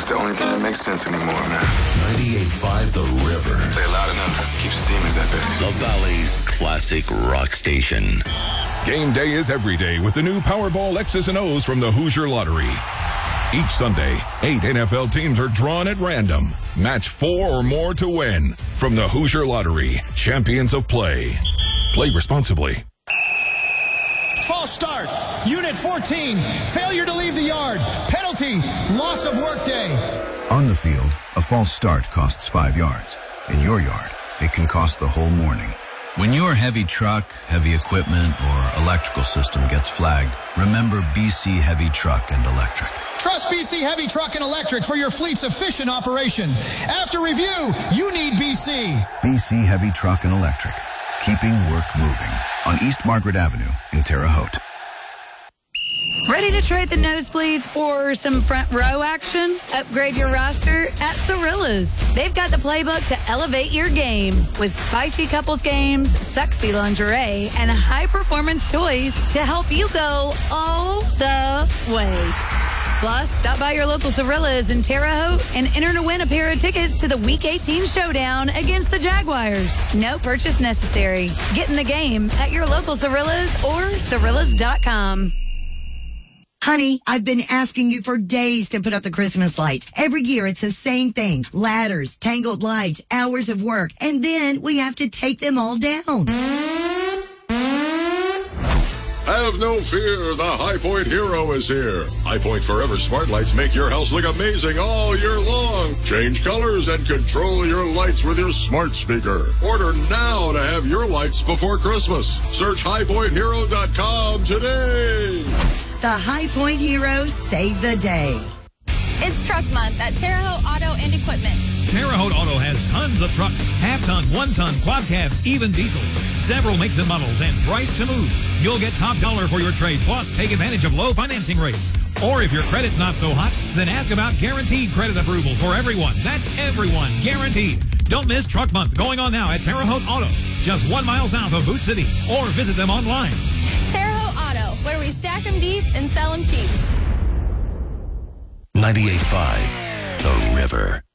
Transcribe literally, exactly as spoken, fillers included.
the only thing that makes sense anymore, man. ninety-eight point five The River. Play loud enough. Keeps the demons at bay. The Valley's classic rock station. Game day is every day with the new Powerball X's and O's from the Hoosier Lottery. Each Sunday, eight N F L teams are drawn at random. Match four or more to win. From the Hoosier Lottery, champions of play. Play responsibly. False start. Unit fourteen. Failure to leave the yard. Penalty. Loss of workday. On the field, a false start costs five yards. In your yard, it can cost the whole morning. When your heavy truck, heavy equipment, or electrical system gets flagged, remember B C Heavy Truck and Electric. Trust B C Heavy Truck and Electric for your fleet's efficient operation. After review, you need B C. B C Heavy Truck and Electric. Keeping work moving. On East Margaret Avenue in Terre Haute. Ready to trade the nosebleeds for some front row action? Upgrade your roster at Cirilla's. They've got the playbook to elevate your game with spicy couples games, sexy lingerie, and high-performance toys to help you go all the way. Plus, stop by your local Cirilla's in Terre Haute and enter to win a pair of tickets to the Week eighteen showdown against the Jaguars. No purchase necessary. Get in the game at your local Cirilla's or Cirillas dot com. Honey, I've been asking you for days to put up the Christmas lights. Every year it's the same thing. Ladders, tangled lights, hours of work, and then we have to take them all down. Have no fear, the High Point Hero is here. High Point Forever Smart Lights make your house look amazing all year long. Change colors and control your lights with your smart speaker. Order now to have your lights before Christmas. Search high point hero dot com today. The High Point Heroes save the day. It's Truck Month at Terre Haute Auto and Equipment. Terre Haute Auto has tons of trucks, half-ton, one-ton, quad cabs, even diesels. Several makes and models and price to move. You'll get top dollar for your trade, plus take advantage of low financing rates. Or if your credit's not so hot, then ask about guaranteed credit approval for everyone. That's everyone, guaranteed. Don't miss Truck Month going on now at Terre Haute Auto, just one mile south of Boot City, or visit them online. Terre Haute Auto, where we stack them deep and sell them cheap. ninety-eight point five The River.